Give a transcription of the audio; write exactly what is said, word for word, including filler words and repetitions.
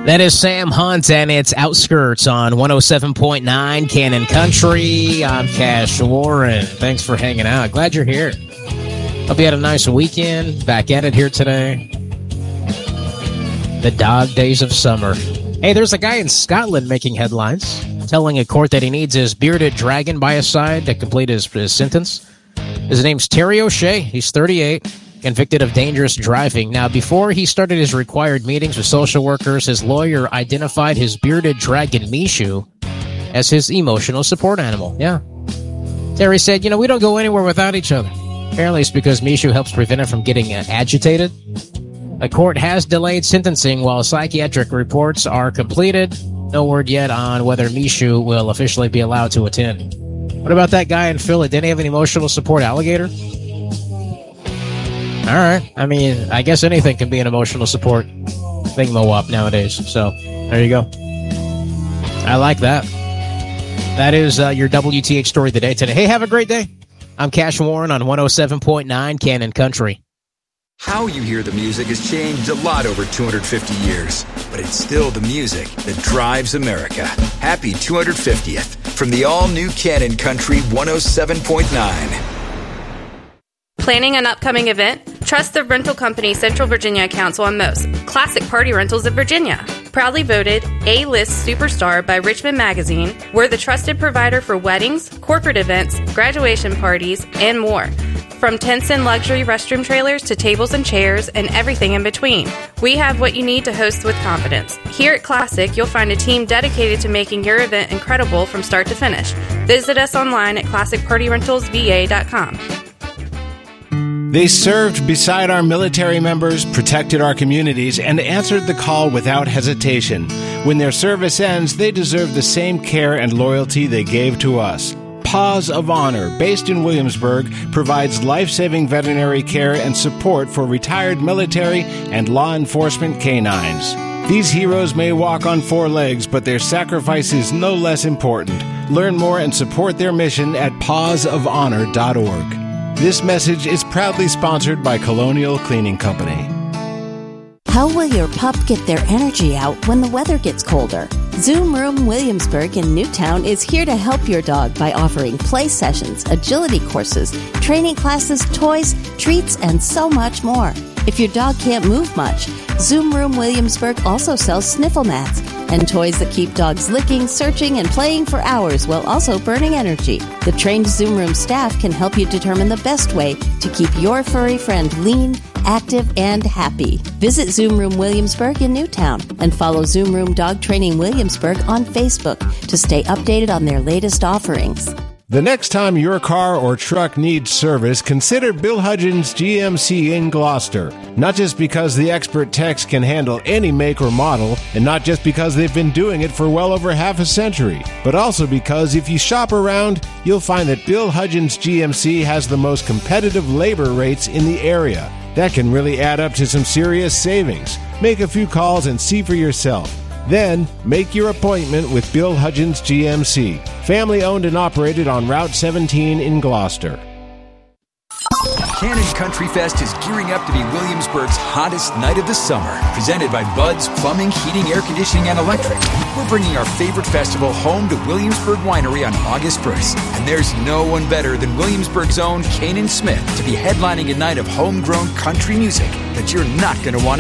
That is Sam Hunt and its Outskirts on one oh seven point nine Cannon Country. I'm Cash Warren. Thanks for hanging out. Glad you're here. Hope you had a nice weekend. Back at it here today. The dog days of summer. Hey, there's a guy in Scotland making headlines, telling a court that he needs his bearded dragon by his side to complete his, his sentence. His name's Terry O'Shea. He's thirty-eight. Convicted of dangerous driving. Now, before he started his required meetings with social workers, his lawyer identified his bearded dragon, Mishu, as his emotional support animal. Yeah. Terry said, you know, we don't go anywhere without each other. Apparently it's because Mishu helps prevent him from getting uh, agitated. The court has delayed sentencing while psychiatric reports are completed. No word yet on whether Mishu will officially be allowed to attend. What about that guy in Philly? Didn't he have an emotional support alligator? All right. I mean, I guess anything can be an emotional support thingmo-wop nowadays. So, there you go. I like that. That is uh, your W T H story of the day today. Hey, have a great day. I'm Cash Warren on one oh seven point nine Cannon Country. How you hear the music has changed a lot over two hundred fifty years, but it's still the music that drives America. Happy two hundred fiftieth from the all-new Cannon Country one oh seven point nine. Planning an upcoming event? Trust the rental company Central Virginia Council on most. Classic Party Rentals of Virginia. Proudly voted A-list superstar by Richmond Magazine, we're the trusted provider for weddings, corporate events, graduation parties, and more. From tents and luxury restroom trailers to tables and chairs and everything in between. We have what you need to host with confidence. Here at Classic, you'll find a team dedicated to making your event incredible from start to finish. Visit us online at classic party rentals v a dot com. They served beside our military members, protected our communities, and answered the call without hesitation. When their service ends, they deserve the same care and loyalty they gave to us. Paws of Honor, based in Williamsburg, provides life-saving veterinary care and support for retired military and law enforcement canines. These heroes may walk on four legs, but their sacrifice is no less important. Learn more and support their mission at paws of honor dot org. This message is proudly sponsored by Colonial Cleaning Company. How will your pup get their energy out when the weather gets colder? Zoom Room Williamsburg in Newtown is here to help your dog by offering play sessions, agility courses, training classes, toys, treats, and so much more. If your dog can't move much, Zoom Room Williamsburg also sells sniffle mats and toys that keep dogs licking, searching, and playing for hours while also burning energy. The trained Zoom Room staff can help you determine the best way to keep your furry friend lean, active, and happy. Visit Zoom Room Williamsburg in Newtown and follow Zoom Room Dog Training Williamsburg on Facebook to stay updated on their latest offerings. The next time your car or truck needs service, consider Bill Hudgens G M C in Gloucester. Not just because the expert techs can handle any make or model, and not just because they've been doing it for well over half a century, but also because if you shop around, you'll find that Bill Hudgens G M C has the most competitive labor rates in the area. That can really add up to some serious savings. Make a few calls and see for yourself. Then, make your appointment with Bill Hudgens G M C, family owned and operated on Route seventeen in Gloucester. Cannon Country Fest is gearing up to be Williamsburg's hottest night of the summer. Presented by Bud's Plumbing, Heating, Air Conditioning, and Electric. We're bringing our favorite festival home to Williamsburg Winery on August first. And there's no one better than Williamsburg's own Kanan Smith to be headlining a night of homegrown country music that you're not going to want to